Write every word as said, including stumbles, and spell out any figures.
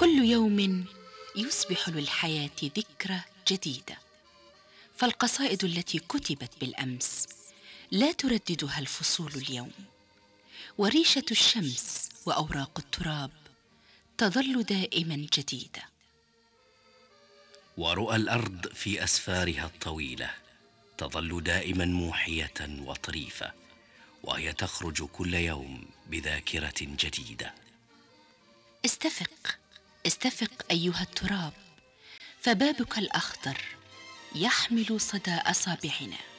كل يوم يصبح للحياة ذكرى جديدة، فالقصائد التي كتبت بالأمس لا ترددها الفصول اليوم، وريشة الشمس وأوراق التراب تظل دائما جديدة، ورؤى الأرض في أسفارها الطويلة تظل دائما موحية وطريفة، وهي تخرج كل يوم بذاكرة جديدة. استفق استفق أيها التراب، فبابك الأخضر يحمل صدى أصابعنا.